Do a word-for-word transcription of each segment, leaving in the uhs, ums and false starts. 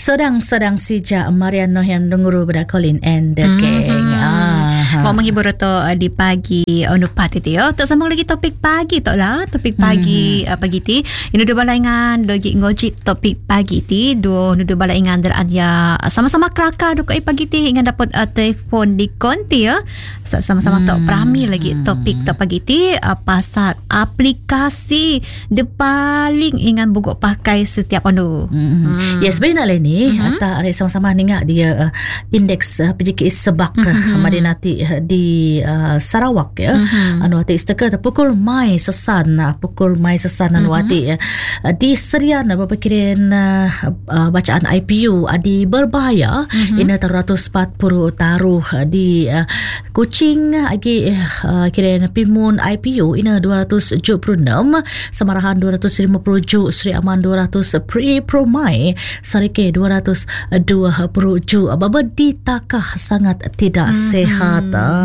Sedang-sedang sijak Mariano yang denguru pada Colin and the Gang. Mm-hmm. Ah, mau menghibur tu uh, di pagi Onupat itu ya. Tak sambung lagi topik pagi tak lah. Topik pagi mm-hmm. uh, pagi ti. Ini dua balangan lagi ngojit topik pagi ti. Dua dua balangan dan ya sama-sama keraka duk ai pagi ti ingin dapat uh, telefon di konti ya. Sama-sama mm-hmm. tak perami lagi topik tak pagi ti uh, pasal aplikasi de paling ingin buguk pakai setiap andu. Mm-hmm. Mm. Ya sebenarnya ni mm-hmm. tak ada sama-sama ningat dia uh, indeks uh, P J K I sebak mm-hmm. Madinati di uh, Sarawak ya. Mm-hmm. Anu ati istaka pukul mai sesan pukul mai sesan anu ati mm-hmm. uh, di serian berpikiran uh, uh, bacaan I P U adi berbahaya mm-hmm. ina teratus empat puluh taruh di uh, Kuching agi uh, kira pimun I P U ina dua ratus tujuh puluh enam Samarahan dua ratus lima puluh ju Sri Aman dua ratus Pri Promai Sarike dua ratus dua puluh ju baba ditakah sangat tidak mm-hmm. sehat.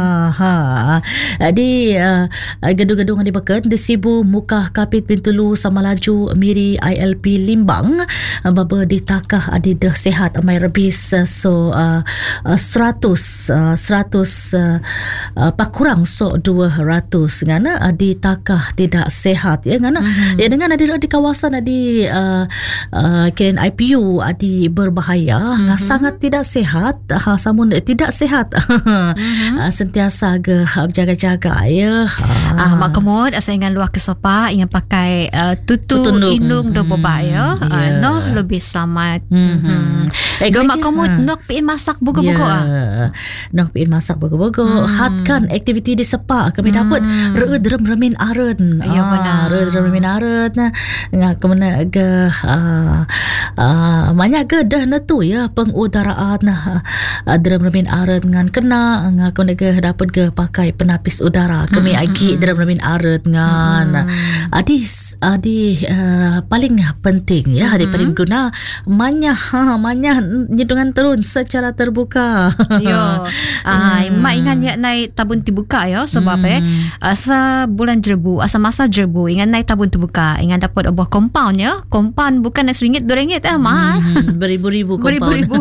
Ha. Di uh, gedung-gedung di Beken di Sibu Mukah Kapit Pintulu sama laju Miri I L P Limbang baba ditakah adidah sehat amai rebis so uh, uh, seratus uh, seratus uh, uh, pakurang so dua ratus ngana uh, ditakah tidak sehat ya ngana mm-hmm. ya dengan ada di kawasan di uh, uh, kira I P U adi berbahaya mm-hmm. ngah sangat tidak sehat ha samun tidak sehat mm-hmm. uh, sentiasa ge berjaga-jaga ya. Ah, mak kemud saya ingat luar ke sofa ingin pakai uh, tutu indung do boba ya. Mm-hmm. Uh, yeah. no lebih selamat. Mm-hmm. Eh, do mak kemud nok piin masak bugo-bugo ah. Nok piin masak bugo-bugo. Mm. Hatkan aktiviti di sepa kami mm. dapat reudrem remin aren. Ya benar. Reudrem remin aren ngah kemana ge uh, uh, banyak ge dah netu ya pengudaraan uh, drem remin aren ngan kena ngah kena ge dapat ge pakai penapis udara kami mm-hmm. agi dalam remin aret ngan mm-hmm. adi adi uh, paling penting ya mm-hmm. adi paling guna manyah ha, manyah nyedungan terun secara terbuka yo ai mm. mak ingat ya naik tabun terbuka ya sebab mm. eh asa bulan jerebu asa masa jerebu ingat naik tabun terbuka ingat dapat sebuah compound ya compound bukan seringgit dua ringgit eh mahal mm. beribu-ribu compound beribu-ribu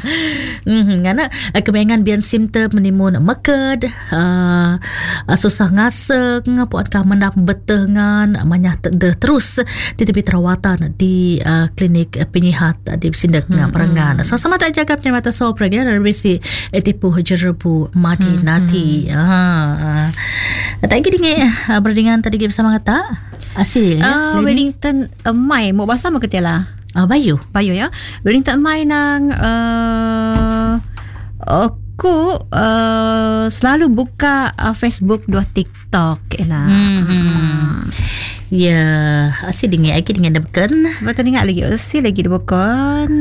mm, ngana kebanyakan bian simptom menimun meked uh, susah ngaseng puan kah menap betengan banyak de, terus di tepi terawatan di uh, klinik penyihat di Sindak hmm, Perangan. Hmm. Sama-sama tak jaga penyamatan soprag ya dari besi etipu jerebu Madinati. Hmm, hmm. Ah. Tak lagi dingin berdingan tadi bersama kata asil ya. Uh, Wellington uh, Mai mau bahasa apa ketiala? Ah uh, Bayu. Bayu ya. Wellington Mai nang uh, aku uh, selalu buka uh, Facebook dua TikTok enak. Hmm. Ya, asyik dingin lagi dengan depan. Sebab tu ingat lagi asyik lagi depan.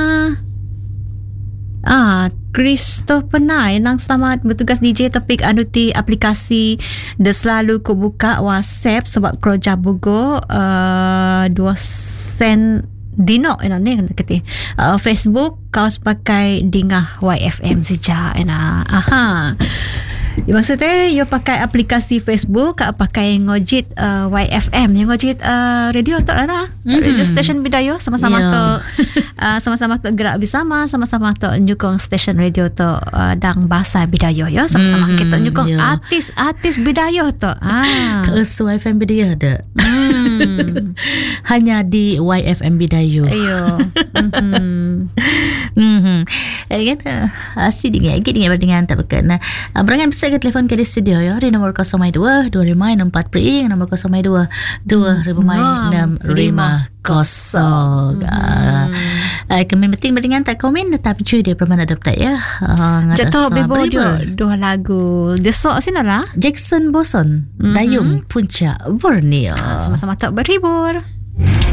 Ah, Christopher Nai nang selamat bertugas D J topik anuti aplikasi dia selalu ku buka WhatsApp sebab kerja bugo uh, dua sen Dino ina ni kata uh, Facebook kau pakai dingah Y F M saja ina aha maksudnya you pakai aplikasi Facebook kau pakai ngojit uh, Y F M yang ngojit uh, radio tak ada mm-hmm. radio station Bidayo sama-sama yeah. tu uh, sama-sama tu gerak bersama sama-sama tu nyukong station radio tu uh, dang bahasa Bidayo ya sama-sama mm-hmm. kita nyukong yeah. artis-artis Bidayo tu ah keus Y F M Bidayo ada hmm. hanya di Y F M Bidayo ayo mhm mhm kan asyik dengan lagi dengan dengan tak berkena berangan bisa ke telefon ke di studio ya di nombor kosong dua dua lima enam empat pri nombor kosong dua dua enam lima kosong. Ai kami penting berdingan tak komen tetapi cuy dia permana dapat ya. Jatuh bebo dua dua lagu. Desok sinara Jackson Boson Dayung Puncak Borneo. Sama-sama tak berhibur.